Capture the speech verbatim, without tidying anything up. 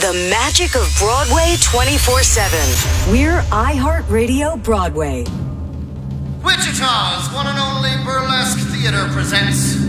The magic of Broadway twenty-four seven. We're iHeartRadio Broadway. Wichita's one and only burlesque theater presents